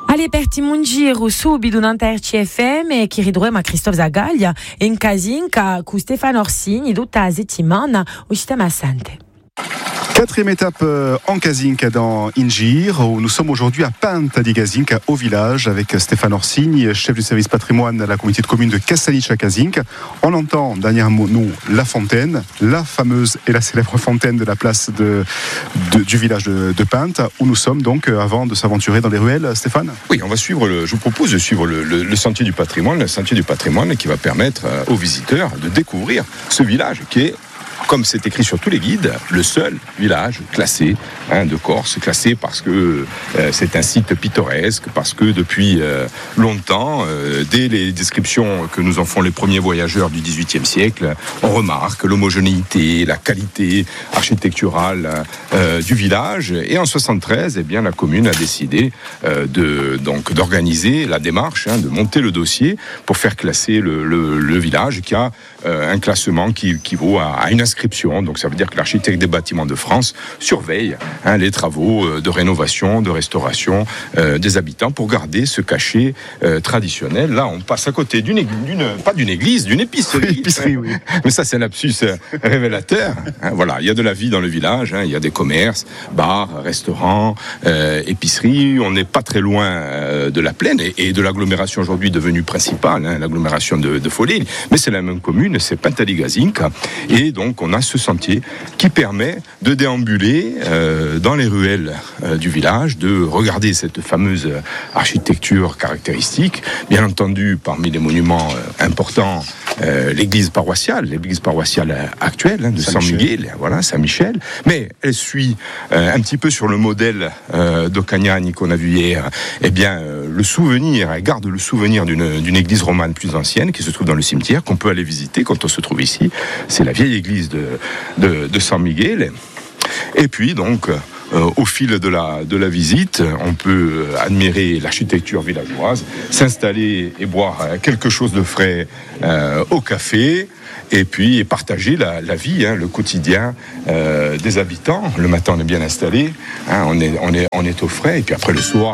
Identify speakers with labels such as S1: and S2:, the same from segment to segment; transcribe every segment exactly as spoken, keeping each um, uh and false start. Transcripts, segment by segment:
S1: Allez, partiamo in giro subito da Terci F M e che ridroiamo a Christophe Zagaglia e in Casinca con Stefano Orsini tutta la settimana uscita a Sante.
S2: Quatrième étape en Casinca dans Ingir, où nous sommes aujourd'hui à Panta di Casinca, au village, avec Stéphane Orsini, chef du service patrimoine à la communauté de communes de Cassaliccia Casinca. On entend derrière nous la fontaine, la fameuse et la célèbre fontaine de la place de, de, du village de, de Panta, où nous sommes donc avant de s'aventurer dans les ruelles. Stéphane ?
S3: Oui, on va suivre le, je vous propose de suivre le, le, le sentier du patrimoine, le sentier du patrimoine qui va permettre aux visiteurs de découvrir ce village qui est, comme c'est écrit sur tous les guides, le seul village classé hein, de Corse, classé parce que euh, c'est un site pittoresque, parce que depuis euh, longtemps, euh, dès les descriptions que nous en font les premiers voyageurs du dix-huitième siècle, on remarque l'homogénéité, la qualité architecturale euh, du village. Et en soixante-treize, eh bien, la commune a décidé euh, de, donc, d'organiser la démarche, hein, de monter le dossier pour faire classer le, le, le village qui a euh, un classement qui équivaut à, à une inscription. Donc ça veut dire que l'architecte des bâtiments de France surveille hein, les travaux de rénovation, de restauration euh, des habitants pour garder ce cachet euh, traditionnel. Là, on passe à côté d'une église, d'une, pas d'une église, d'une épicerie.
S2: épicerie oui.
S3: Mais ça, c'est un lapsus révélateur. Hein, voilà, il y a de la vie dans le village. Hein, il y a des commerces, bars, restaurants, euh, épiceries. On n'est pas très loin euh, de la plaine et, et de l'agglomération aujourd'hui devenue principale, hein, l'agglomération de, de Foligno. Mais c'est la même commune, c'est Panta di Casinca. Et donc, on a ce sentier qui permet de déambuler euh, dans les ruelles euh, du village, de regarder cette fameuse architecture caractéristique. Bien entendu, parmi les monuments euh, importants, euh, l'église paroissiale, l'église paroissiale actuelle hein, de Saint-Miguel, voilà, Saint-Michel. Mais elle suit euh, un petit peu sur le modèle euh, d'Ocagnani qu'on a vu hier. Eh bien, euh, le souvenir, elle garde le souvenir d'une, d'une église romane plus ancienne qui se trouve dans le cimetière, qu'on peut aller visiter quand on se trouve ici. C'est la vieille église de, de, de San Miguel. Et puis donc euh, au fil de la, de la visite, on peut admirer l'architecture villageoise, s'installer et boire quelque chose de frais euh, au café, et puis partager la, la vie, hein, le quotidien euh, des habitants. Le matin on est bien installé, hein, on, est, on, est, on est au frais, et puis après le soir,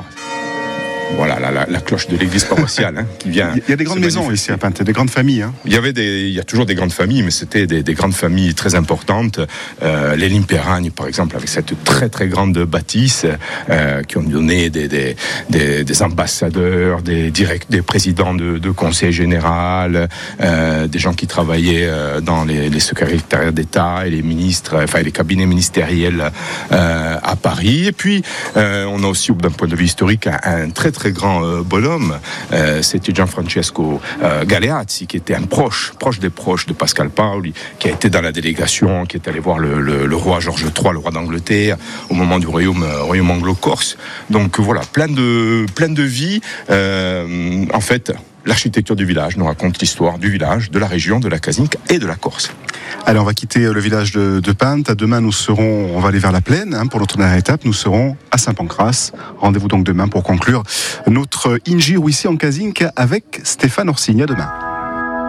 S3: voilà, la, la, la cloche de l'église paroissiale hein, qui vient.
S2: Il y a des grandes maisons ici à Panta, des grandes familles. Hein.
S3: Il y avait des, il y a toujours des grandes familles, mais c'était des, des grandes familles très importantes. Euh, les Limperagne, par exemple, avec cette très très grande bâtisse, euh, qui ont donné des, des, des, des ambassadeurs, des directs, des présidents de, de conseil général, euh, des gens qui travaillaient euh, dans les, les secrétariats d'État et les ministres, enfin les cabinets ministériels euh, à Paris. Et puis, euh, on a aussi, d'un point de vue historique, un, un très très grand euh, bonhomme, euh, c'était Gianfrancesco euh, Galeazzi, qui était un proche, proche des proches de Pascal Paoli, qui a été dans la délégation, qui est allé voir le, le, le roi Georges trois, le roi d'Angleterre, au moment du royaume, euh, royaume anglo-corse. Donc voilà, plein de, plein de vie. Euh, en fait, l'architecture du village nous raconte l'histoire du village, de la région, de la Casinca et de la Corse.
S2: Allez, on va quitter le village de, de Panta. Demain, nous serons, on va aller vers la plaine hein, pour notre dernière étape. Nous serons à Saint-Pancras. Rendez-vous donc demain pour conclure notre Ingir ici en Casinca avec Stéphane Orsini. À demain.